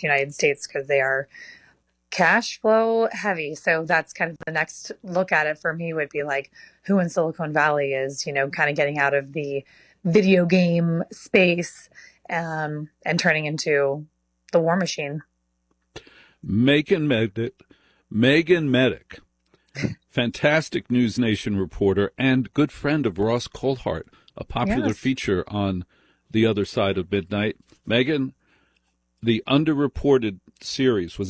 United States because they are cash flow heavy. So that's kind of the next look at it for me would be like who in Silicon Valley is, kind of getting out of the video game space and turning into the war machine. Megan Medic, fantastic News Nation reporter and good friend of Ross Coulthart, a popular feature on The Other Side of Midnight. Megan, the underreported series was